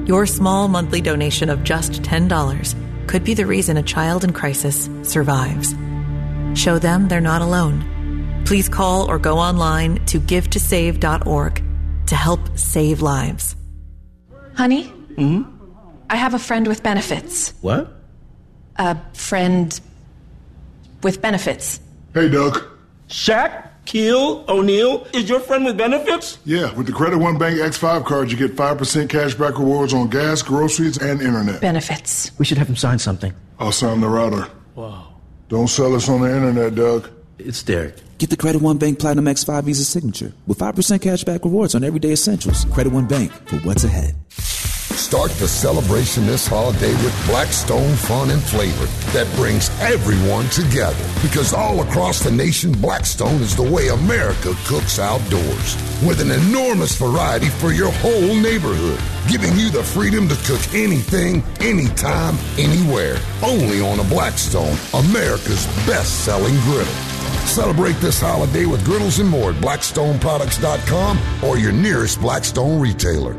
Your small monthly donation of just $10 could be the reason a child in crisis survives. Show them they're not alone. Please call or go online to givetosave.org to help save lives. Honey? I have a friend with benefits. What? A friend with benefits. Hey, Doug. Shaq, Keel, O'Neal, is your friend with benefits? Yeah, with the Credit One Bank X5 card, you get 5% cash back rewards on gas, groceries, and internet. Benefits. We should have him sign something. I'll sign the router. Wow. Don't sell us on the internet, Doug. It's Derek. Get the Credit One Bank Platinum X5 Visa Signature with 5% cash back rewards on everyday essentials. Credit One Bank for what's ahead. Start the celebration this holiday with Blackstone fun and flavor that brings everyone together. Because all across the nation, Blackstone is the way America cooks outdoors. With an enormous variety for your whole neighborhood. Giving you the freedom to cook anything, anytime, anywhere. Only on a Blackstone, America's best-selling griddle. Celebrate this holiday with griddles and more at BlackstoneProducts.com or your nearest Blackstone retailer.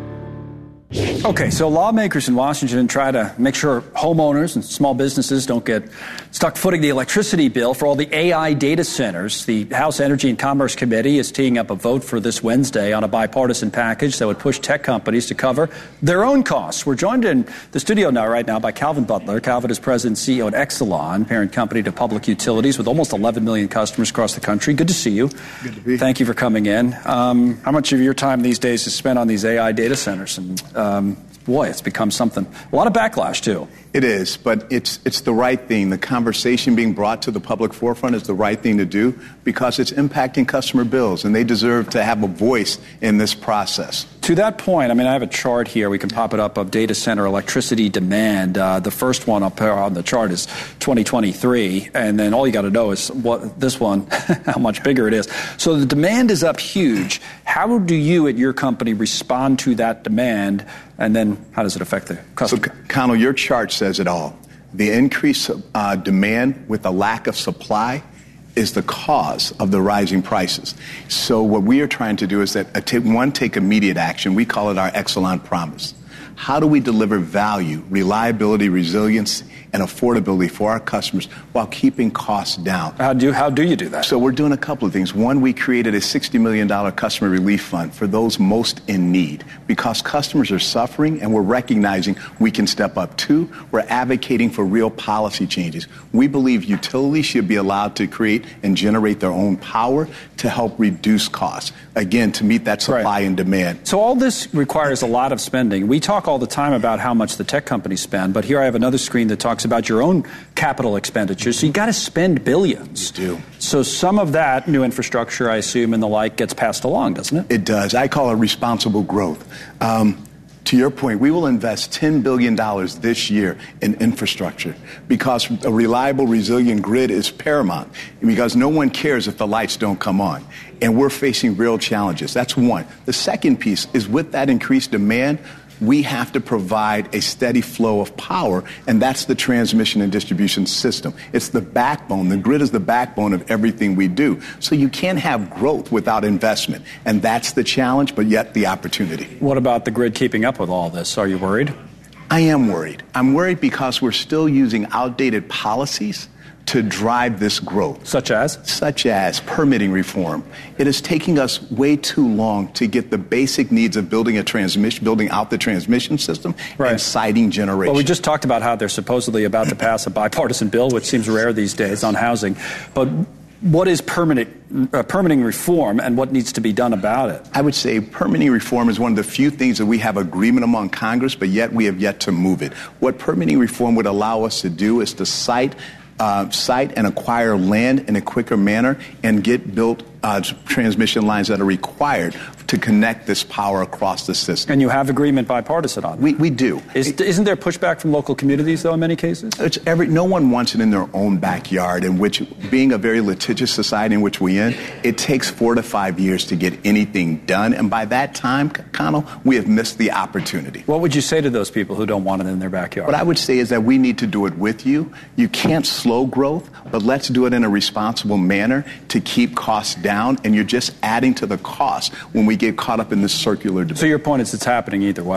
Okay, so lawmakers in Washington try to make sure homeowners and small businesses don't get stuck footing the electricity bill for all the AI data centers. The House Energy and Commerce Committee is teeing up a vote for this Wednesday on a bipartisan package that would push tech companies to cover their own costs. We're joined in the studio right now by Calvin Butler. Calvin is president and CEO at Exelon, parent company to public utilities with almost 11 million customers across the country. Good to see you. Good to be. Thank you for coming in. How much of your time these days is spent on these AI data centers? And boy, it's become something. A lot of backlash, too. It is, but it's the right thing. The conversation being brought to the public forefront is the right thing to do because it's impacting customer bills, and they deserve to have a voice in this process. To that point, I have a chart here. We can pop it up of data center electricity demand. The first one up here on the chart is 2023, and then all you got to know is what this one, how much bigger it is. So the demand is up huge. How do you at your company respond to that demand, and then how does it affect the customer? So, Connell, your chart says it all. The increased demand with the lack of supply is the cause of the rising prices. So what we are trying to do is take immediate action. We call it our Exelon Promise. How do we deliver value, reliability, resilience, and affordability for our customers while keeping costs down? How do you do that? So we're doing a couple of things. One, we created a $60 million customer relief fund for those most in need because customers are suffering and we're recognizing we can step up. Two, we're advocating for real policy changes. We believe utilities should be allowed to create and generate their own power to help reduce costs, again, to meet that supply and demand. So all this requires a lot of spending. We talk all the time about how much the tech companies spend, but here I have another screen that talks about your own capital expenditures. So you got to spend billions. You do. So some of that new infrastructure, I assume, and the like gets passed along, doesn't it? It does. I call it responsible growth. To your point, we will invest $10 billion this year in infrastructure because a reliable, resilient grid is paramount because no one cares if the lights don't come on. And we're facing real challenges. That's one. The second piece is with that increased demand, we have to provide a steady flow of power, and that's the transmission and distribution system. It's the backbone. The grid is the backbone of everything we do. So you can't have growth without investment, and that's the challenge, but yet the opportunity. What about the grid keeping up with all this? Are you worried? I am worried. I'm worried because we're still using outdated policies to drive this growth. Such as? Such as permitting reform. It is taking us way too long to get the basic needs of building out the transmission system and siting generation. Well, we just talked about how they're supposedly about to pass a bipartisan bill, which seems rare these days, on housing. But what is permitting reform and what needs to be done about it? I would say permitting reform is one of the few things that we have agreement among Congress, but yet we have yet to move it. What permitting reform would allow us to do is to site and acquire land in a quicker manner and get built transmission lines that are required to connect this power across the system. And you have agreement bipartisan on that? We do. Isn't there pushback from local communities, though, in many cases? No one wants it in their own backyard, in which, being a very litigious society in which we're in, it takes 4 to 5 years to get anything done. And by that time, Connell, we have missed the opportunity. What would you say to those people who don't want it in their backyard? What I would say is that we need to do it with you. You can't slow growth, but let's do it in a responsible manner to keep costs down, and you're just adding to the cost when we get caught up in this circular debate. So your point is it's happening either way.